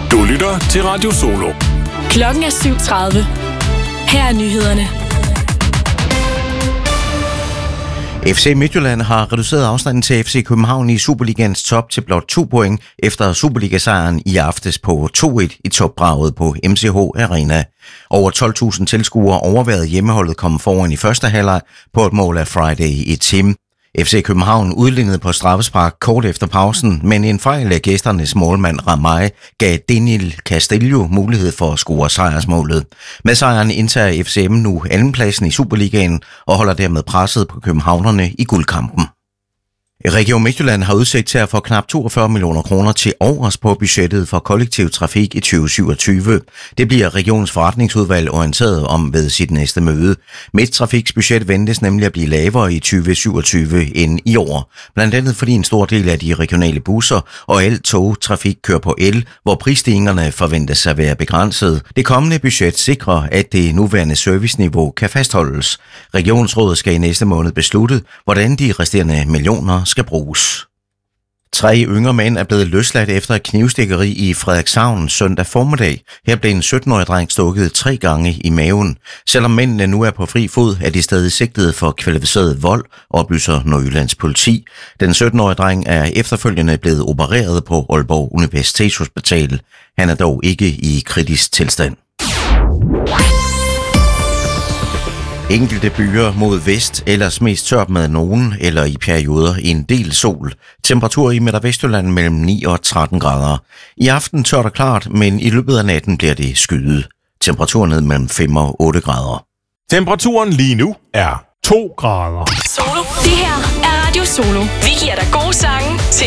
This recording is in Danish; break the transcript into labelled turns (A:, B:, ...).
A: Du lytter til Radio Solo.
B: Klokken er 7:30. Her er nyhederne.
C: FC Midtjylland har reduceret afstanden til FC København i Superligaens top til blot 2 point efter Superliga-sejren i aftes på 2-1 i topbraget på MCH Arena. Over 12.000 tilskuere overværede hjemmeholdet kom foran i første halvleg på et mål af Friday i Tim. FC København udlignede på straffespark kort efter pausen, men en fejl af gæsternes målmand Ramay gav Daniel Castillo mulighed for at score sejrsmålet. Med sejren indtager FCM nu andenpladsen i Superligaen og holder dermed presset på københavnerne i guldkampen. Region Midtjylland har udsigt til at få knap 42 millioner kroner til overs på budgettet for kollektiv trafik i 2027. Det bliver regionens forretningsudvalg orienteret om ved sit næste møde. Midttrafiks budget ventes nemlig at blive lavere i 2027 end i år. Blandt andet fordi en stor del af de regionale busser og al togtrafik kører på el, hvor prisstigningerne forventes at være begrænset. Det kommende budget sikrer, at det nuværende serviceniveau kan fastholdes. Regionsrådet skal i næste måned beslutte, hvordan de resterende millioner skal bruges. 3 yngre mænd er blevet løsladt efter et knivstikkeri i Frederikshavn søndag formiddag. Her blev en 17-årig dreng stukket 3 gange i maven. Selvom mændene nu er på fri fod, er de stadig sigtet for kvalificeret vold, oplyser Nordjyllands politi. Den 17-årige dreng er efterfølgende blevet opereret på Aalborg Universitetshospital. Han er dog ikke i kritisk tilstand. Enkelte byer mod vest, ellers mest tørt med nogen eller i perioder en del sol. Temperatur i Midt- og Vestjylland mellem 9 og 13 grader. I aften tørt og klart, men i løbet af natten bliver det skyet. Temperaturen ned mellem 5 og 8 grader.
A: Temperaturen lige nu er 2 grader.
B: Solo. Det her er Radio Solo. Vi giver dig gode sange til